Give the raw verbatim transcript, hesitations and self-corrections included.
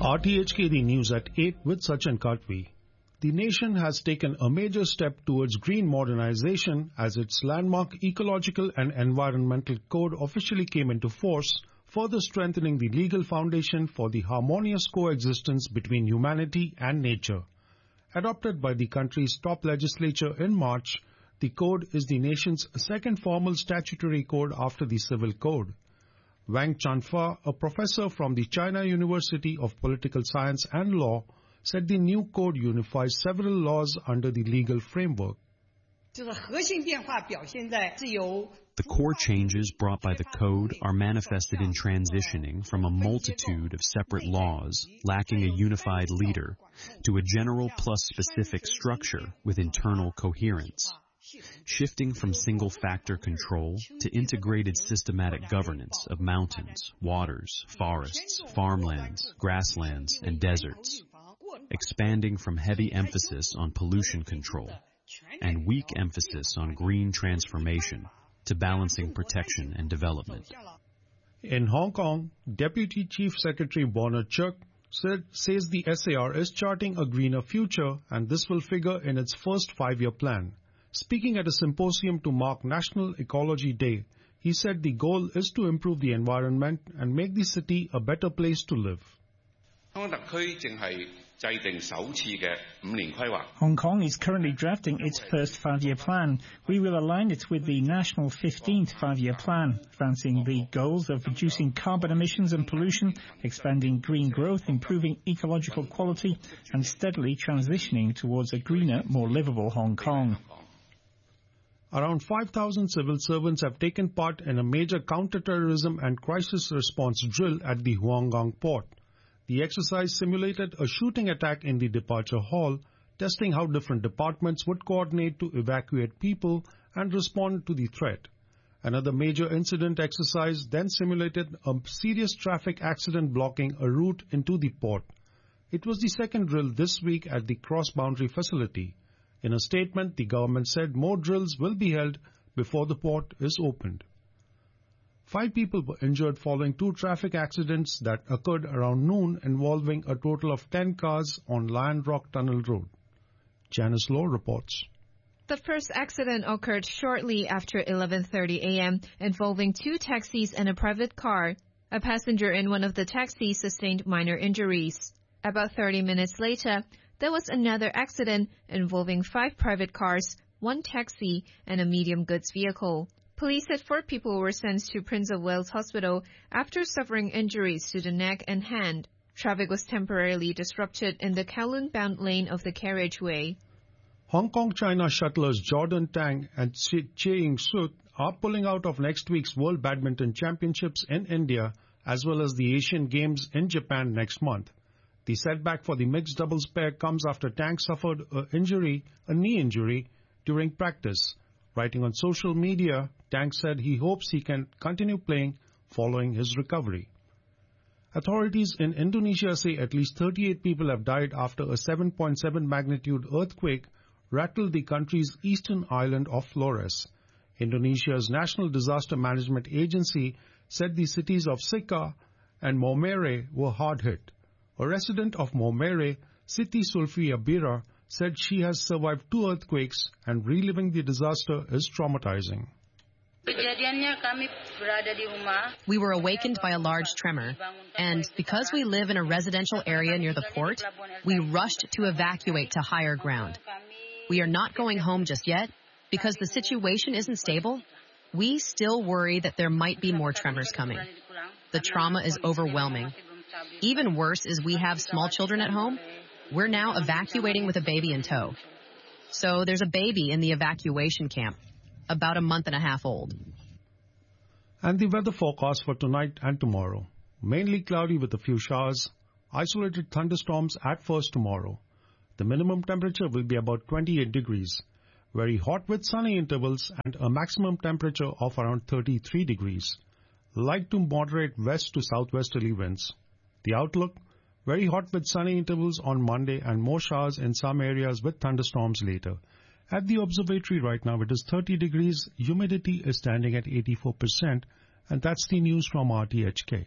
R T H K, the news at eight with Sachin Katvi. The nation has taken a major step towards green modernization as its landmark Ecological and Environmental Code officially came into force, further strengthening the legal foundation for the harmonious coexistence between humanity and nature. Adopted by the country's top legislature in March, the code is the nation's second formal statutory code after the Civil Code. Wang Chanfa, a professor from the China University of Political Science and Law, said the new code unifies several laws under the legal framework. The core changes brought by the code are manifested in transitioning from a multitude of separate laws lacking a unified leader to a general plus specific structure with internal coherence, shifting from single-factor control to integrated systematic governance of mountains, waters, forests, farmlands, grasslands, and deserts, expanding from heavy emphasis on pollution control and weak emphasis on green transformation to balancing protection and development. In Hong Kong, Deputy Chief Secretary Bonner Chuk said, says the S A R is charting a greener future and this will figure in its first five-year plan. Speaking at a symposium to mark National Ecology Day, he said the goal is to improve the environment and make the city a better place to live. Hong Kong is currently drafting its first five-year plan. We will align it with the national fifteenth five-year plan, advancing the goals of reducing carbon emissions and pollution, expanding green growth, improving ecological quality, and steadily transitioning towards a greener, more livable Hong Kong. Around five thousand civil servants have taken part in a major counter-terrorism and crisis response drill at the Huanggang port. The exercise simulated a shooting attack in the departure hall, testing how different departments would coordinate to evacuate people and respond to the threat. Another major incident exercise then simulated a serious traffic accident blocking a route into the port. It was the second drill this week at the cross-boundary facility. In a statement, the government said more drills will be held before the port is opened. Five people were injured following two traffic accidents that occurred around noon involving a total of ten cars on Lion Rock Tunnel Road. Janice Law reports. The first accident occurred shortly after eleven thirty a.m. involving two taxis and a private car. A passenger in one of the taxis sustained minor injuries. About thirty minutes later, there was another accident involving five private cars, one taxi, and a medium goods vehicle. Police said four people were sent to Prince of Wales Hospital after suffering injuries to the neck and hand. Traffic was temporarily disrupted in the Kowloon-bound lane of the carriageway. Hong Kong-China shuttlers Jordan Tang and Che Ying-sut are pulling out of next week's World Badminton Championships in India as well as the Asian Games in Japan next month. The setback for the mixed doubles pair comes after Tang suffered an injury, a knee injury, during practice. Writing on social media, Tang said he hopes he can continue playing following his recovery. Authorities in Indonesia say at least thirty-eight people have died after a seven point seven magnitude earthquake rattled the country's eastern island of Flores. Indonesia's National Disaster Management Agency said the cities of Sika and Maumere were hard hit. A resident of Maumere, Siti Sulfia Bira, said she has survived two earthquakes and reliving the disaster is traumatizing. We were awakened by a large tremor, and because we live in a residential area near the port, we rushed to evacuate to higher ground. We are not going home just yet because the situation isn't stable. We still worry that there might be more tremors coming. The trauma is overwhelming. Even worse is we have small children at home. We're now evacuating with a baby in tow. So there's a baby in the evacuation camp, about a month and a half old. And the weather forecast for tonight and tomorrow. Mainly cloudy with a few showers. Isolated thunderstorms at first tomorrow. The minimum temperature will be about twenty-eight degrees. Very hot with sunny intervals and a maximum temperature of around thirty-three degrees. Light to moderate west to southwesterly winds. The outlook, very hot with sunny intervals on Monday and more showers in some areas with thunderstorms later. At the observatory right now, it is thirty degrees, humidity is standing at eighty-four percent, and that's the news from R T H K.